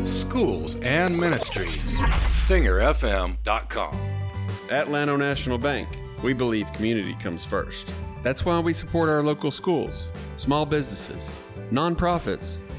schools, and ministries. StingerFM.com. At Llano National Bank, we believe community comes first. That's why we support our local schools, small businesses, nonprofits,